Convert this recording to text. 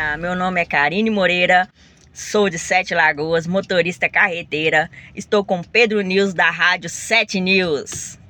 Meu nome é Karine Moreira, sou de Sete Lagoas, motorista carreteira. Estou com Pedro News da Rádio 7 News.